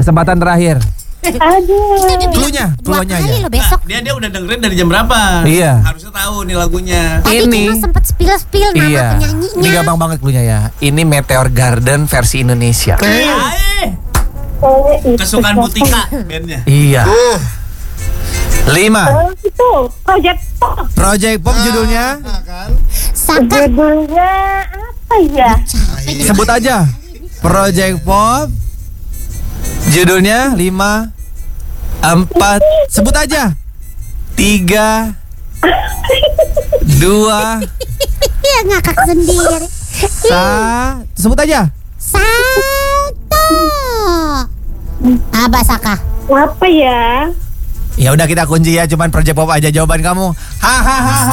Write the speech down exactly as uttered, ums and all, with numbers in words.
Kesempatan terakhir. Aduh. Kita udah bilang Cluenya, dua cluenya kali aja. loh besok. Dia dia udah dengerin dari jam berapa? Iya. Harusnya tahu nih lagunya. Tadi Ini- cuma sempat spill-spill nama Iya. penyanyinya. Ini gampang banget cluenya ya. Ini Meteor Garden versi Indonesia. Ae, Oh, itu. kesukaan Butika bandnya. Iya. Lima. Oh, itu Project Pop. Project Pop judulnya. Nah, kan? Saka. Judulnya apa ya? Sebut aja. Project Pop. Judulnya lima, empat. Sebut aja. Tiga, dua, Iya ngakak sendiri. sa. Sebut aja. Satu. Apa Saka? Apa ya? Ya udah kita kunci ya. Cuman Project Pop aja jawaban kamu. Hahaha.